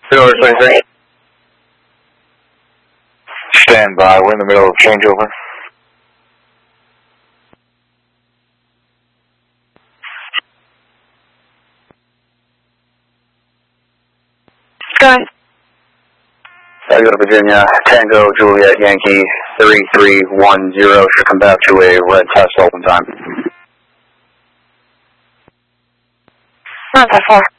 23. Stand by. We're in the middle of changeover. Go ahead. I go to Virginia, Tango, Juliet, Yankee, 3310. Should come back to a red test open time. Not that far.